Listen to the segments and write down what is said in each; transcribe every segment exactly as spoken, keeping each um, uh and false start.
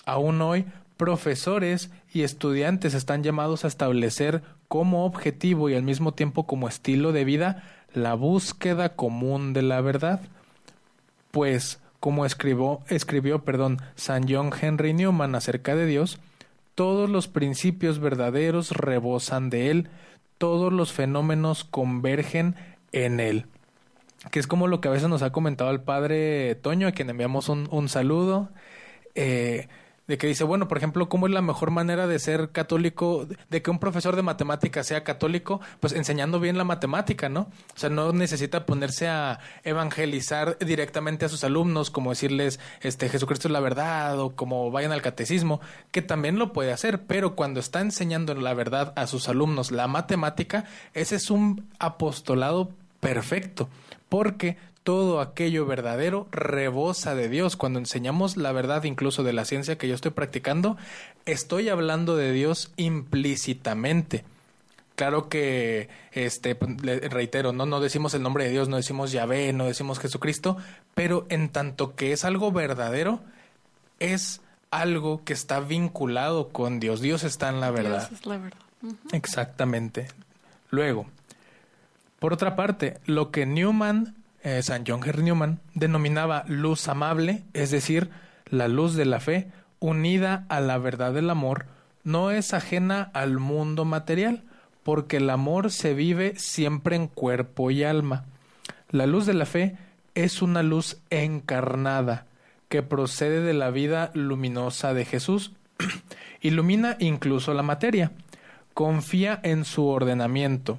Aún hoy, profesores y estudiantes están llamados a establecer como objetivo y al mismo tiempo como estilo de vida la búsqueda común de la verdad. Pues, como escribió, escribió perdón, San John Henry Newman acerca de Dios, todos los principios verdaderos rebosan de Él, todos los fenómenos convergen en Él. Que es como lo que a veces nos ha comentado el padre Toño, a quien enviamos un, un saludo, eh, de que dice, bueno, por ejemplo, ¿cómo es la mejor manera de ser católico, de que un profesor de matemáticas sea católico? Pues enseñando bien la matemática, ¿no? O sea, no necesita ponerse a evangelizar directamente a sus alumnos, como decirles, este, Jesucristo es la verdad, o como vayan al catecismo, que también lo puede hacer, pero cuando está enseñando la verdad a sus alumnos, la matemática, ese es un apostolado perfecto, porque todo aquello verdadero rebosa de Dios. Cuando enseñamos la verdad incluso de la ciencia que yo estoy practicando, estoy hablando de Dios implícitamente. Claro que, este, le reitero, no, no decimos el nombre de Dios, no decimos Yahvé, no decimos Jesucristo, pero en tanto que es algo verdadero, es algo que está vinculado con Dios. Dios está en la verdad. Dios es la verdad. Uh-huh. Exactamente. Luego, por otra parte, lo que Newman Eh, San John Henry Newman denominaba luz amable, es decir, la luz de la fe unida a la verdad del amor, no es ajena al mundo material, porque el amor se vive siempre en cuerpo y alma. La luz de la fe es una luz encarnada que procede de la vida luminosa de Jesús. Ilumina incluso la materia. Confía en su ordenamiento.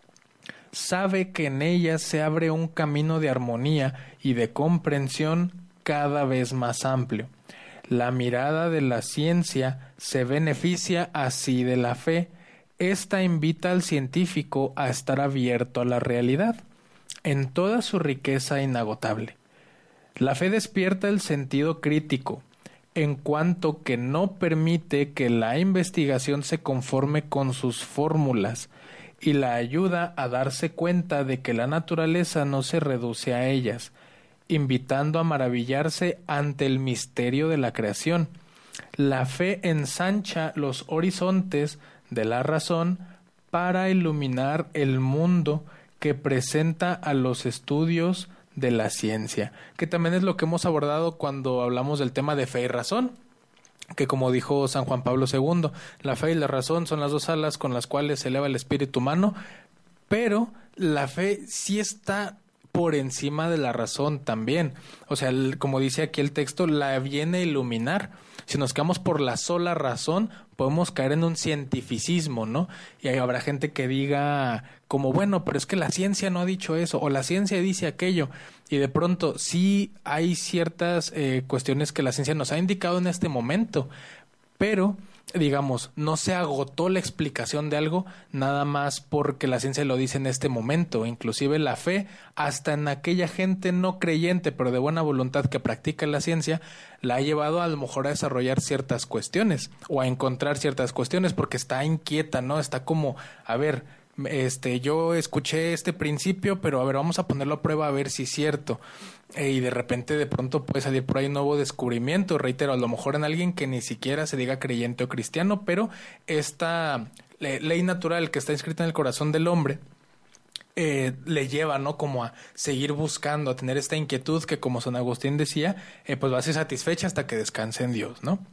Sabe que en ella se abre un camino de armonía y de comprensión cada vez más amplio. La mirada de la ciencia se beneficia así de la fe. Esta invita al científico a estar abierto a la realidad, en toda su riqueza inagotable. La fe despierta el sentido crítico, en cuanto que no permite que la investigación se conforme con sus fórmulas, y la ayuda a darse cuenta de que la naturaleza no se reduce a ellas, invitando a maravillarse ante el misterio de la creación. La fe ensancha los horizontes de la razón para iluminar el mundo que presenta a los estudios de la ciencia, que también es lo que hemos abordado cuando hablamos del tema de fe y razón, que como dijo San Juan Pablo segundo, la fe y la razón son las dos alas con las cuales se eleva el espíritu humano, pero la fe sí está por encima de la razón también. O sea, el, como dice aquí el texto, la viene a iluminar. Si nos quedamos por la sola razón, podemos caer en un cientificismo, ¿no? Y ahí habrá gente que diga como, bueno, pero es que la ciencia no ha dicho eso, o la ciencia dice aquello. Y de pronto sí hay ciertas eh, cuestiones que la ciencia nos ha indicado en este momento, pero digamos, no se agotó la explicación de algo nada más porque la ciencia lo dice en este momento. Inclusive la fe, hasta en aquella gente no creyente pero de buena voluntad que practica la ciencia, la ha llevado a lo mejor a desarrollar ciertas cuestiones o a encontrar ciertas cuestiones porque está inquieta, ¿no? Está como, a ver, este, yo escuché este principio, pero a ver, vamos a ponerlo a prueba a ver si es cierto. Eh, y de repente de pronto puede salir por ahí un nuevo descubrimiento, reitero, a lo mejor en alguien que ni siquiera se diga creyente o cristiano, pero esta le, ley natural que está inscrita en el corazón del hombre eh, le lleva, ¿no? Como a seguir buscando, a tener esta inquietud que, como San Agustín decía, eh, pues va a ser satisfecha hasta que descanse en Dios, ¿no?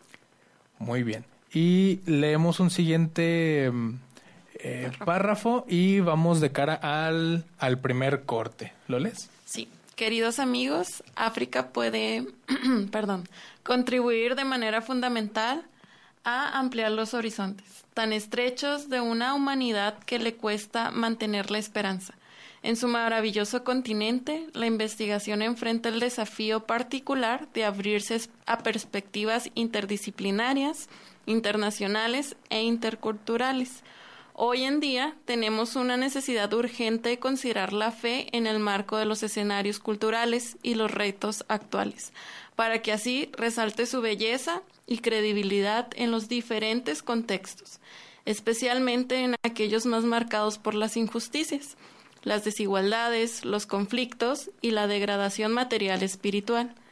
Muy bien. Y leemos un siguiente eh, párrafo y vamos de cara al, al primer corte. ¿Lo lees? Sí. Queridos amigos, África puede, perdón, contribuir de manera fundamental a ampliar los horizontes tan estrechos de una humanidad que le cuesta mantener la esperanza. En su maravilloso continente, la investigación enfrenta el desafío particular de abrirse a perspectivas interdisciplinarias, internacionales e interculturales. Hoy en día tenemos una necesidad urgente de considerar la fe en el marco de los escenarios culturales y los retos actuales, para que así resalte su belleza y credibilidad en los diferentes contextos, especialmente en aquellos más marcados por las injusticias, las desigualdades, los conflictos y la degradación material espiritual.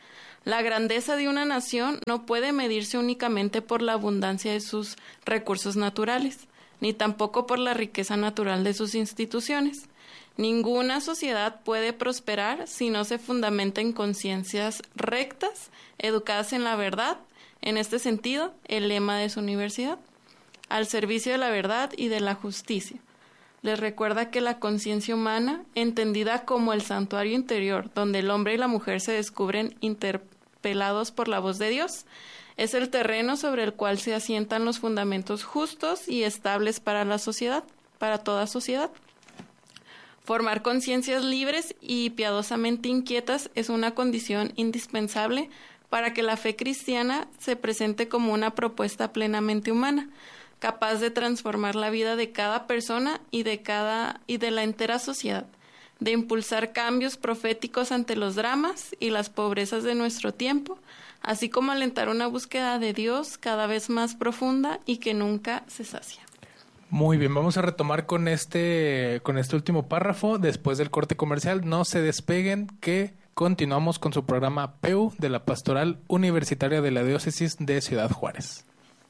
La grandeza de una nación no puede medirse únicamente por la abundancia de sus recursos naturales, ni tampoco por la riqueza natural de sus instituciones. Ninguna sociedad puede prosperar si no se fundamenta en conciencias rectas, educadas en la verdad. En este sentido, el lema de su universidad, al servicio de la verdad y de la justicia. Les recuerda que la conciencia humana, entendida como el santuario interior, donde el hombre y la mujer se descubren interpelados por la voz de Dios, es el terreno sobre el cual se asientan los fundamentos justos y estables para la sociedad, para toda sociedad. Formar conciencias libres y piadosamente inquietas es una condición indispensable para que la fe cristiana se presente como una propuesta plenamente humana, capaz de transformar la vida de cada persona y de cada y de la entera sociedad, de impulsar cambios proféticos ante los dramas y las pobrezas de nuestro tiempo, así como alentar una búsqueda de Dios cada vez más profunda y que nunca se sacia. Muy bien, vamos a retomar con este, con este último párrafo después del corte comercial. No se despeguen, que continuamos con su programa P U de la Pastoral Universitaria de la Diócesis de Ciudad Juárez.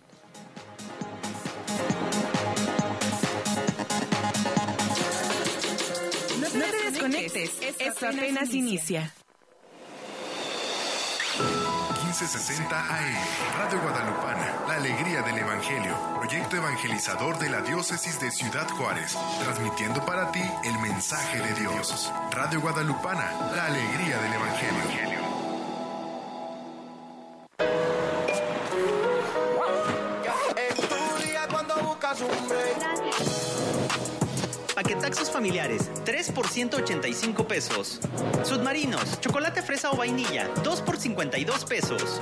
No te desconectes, esto apenas inicia. quince sesenta A M, Radio Guadalupana, la alegría del Evangelio, proyecto evangelizador de la Diócesis de Ciudad Juárez, transmitiendo para ti el mensaje de Dios. Radio Guadalupana, la alegría del Evangelio. Estudia cuando buscas un break. Paquetaxos familiares, tres por ciento ochenta y cinco pesos. Submarinos, chocolate fresa o vainilla, dos por cincuenta y dos pesos.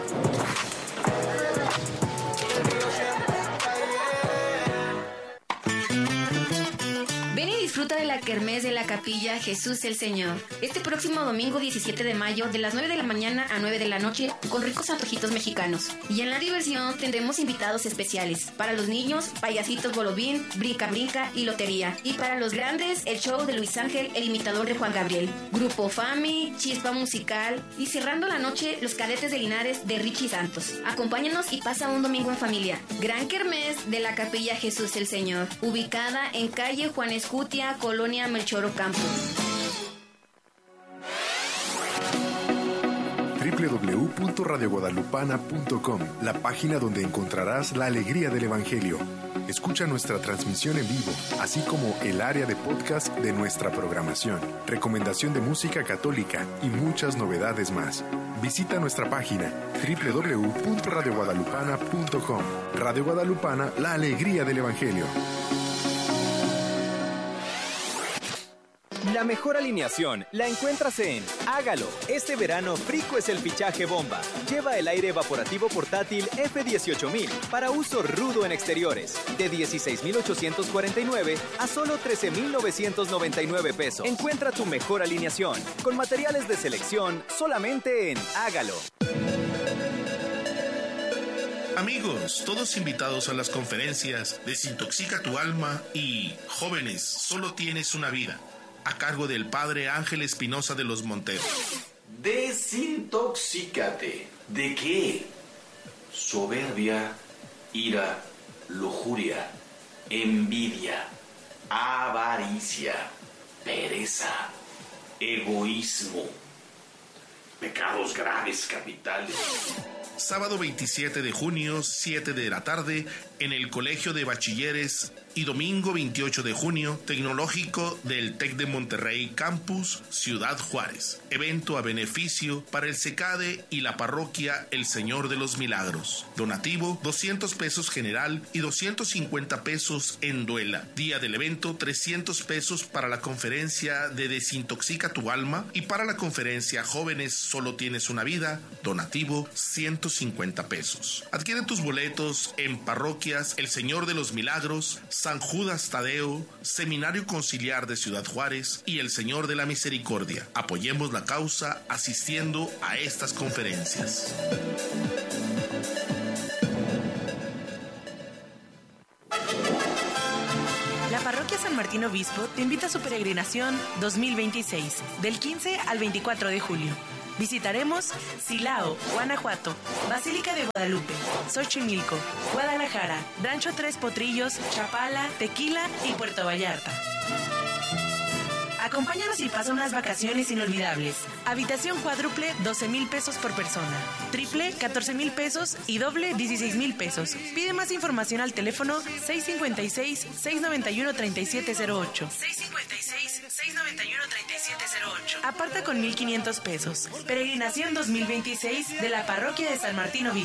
Ven y disfruta de la kermés de la Capilla Jesús el Señor. Este próximo domingo diecisiete de mayo, de las nueve de la mañana a nueve de la noche, con ricos antojitos mexicanos. Y en la diversión tendremos invitados especiales. Para los niños, payasitos bolobín, brinca brinca y lotería. Y para los grandes, el show de Luis Ángel, el imitador de Juan Gabriel. Grupo Fami, chispa musical. Y cerrando la noche, los cadetes de Linares de Richie Santos. Acompáñanos y pasa un domingo en familia. Gran kermés de la Capilla Jesús el Señor, ubicada en calle Juan Escutia, Colonia Melchor Ocampo. doble u doble u doble u punto radio guadalupana punto com, la página donde encontrarás la alegría del Evangelio. Escucha nuestra transmisión en vivo, así como el área de podcast de nuestra programación, recomendación de música católica y muchas novedades más. Visita nuestra página doble u doble u doble u punto radio guadalupana punto com. Radio Guadalupana, la alegría del Evangelio. La mejor alineación la encuentras en Hágalo. Este verano, Frico es el fichaje bomba. Lleva el aire evaporativo portátil F dieciocho mil para uso rudo en exteriores. De dieciséis mil ochocientos cuarenta y nueve a solo trece mil novecientos noventa y nueve pesos. Encuentra tu mejor alineación con materiales de selección solamente en Hágalo. Amigos, todos invitados a las conferencias Desintoxica tu alma y Jóvenes, solo tienes una vida, a cargo del Padre Ángel Espinosa de los Monteros. Desintoxícate. ¿De qué? Soberbia, ira, lujuria, envidia, avaricia, pereza, egoísmo, pecados graves capitales. Sábado veintisiete de junio, siete de la tarde, en el Colegio de Bachilleres, y domingo veintiocho de junio, Tecnológico del TEC de Monterrey Campus, Ciudad Juárez. Evento a beneficio para el CECADE y la parroquia El Señor de los Milagros. Donativo, doscientos pesos general y doscientos cincuenta pesos en duela. Día del evento, trescientos pesos para la conferencia de Desintoxica tu alma y para la conferencia Jóvenes, solo tienes una vida. Donativo, ciento cincuenta pesos. Adquiere tus boletos en parroquias El Señor de los Milagros, San Judas Tadeo, Seminario Conciliar de Ciudad Juárez y El Señor de la Misericordia. Apoyemos la causa asistiendo a estas conferencias. La Parroquia San Martín Obispo te invita a su peregrinación dos mil veintiséis, del quince al veinticuatro de julio. Visitaremos Silao, Guanajuato, Basílica de Guadalupe, Xochimilco, Guadalajara, Rancho Tres Potrillos, Chapala, Tequila y Puerto Vallarta. Acompáñanos y pasa unas vacaciones inolvidables. Habitación cuádruple, doce mil pesos por persona. Triple, catorce mil pesos y doble, dieciséis mil pesos. Pide más información al teléfono seis cinco seis, seis nueve uno, tres siete cero ocho. seis cinco seis, seis nueve uno, tres siete cero ocho. Aparta con mil quinientos pesos. Peregrinación dos mil veintiséis de la Parroquia de San Martín Obispo.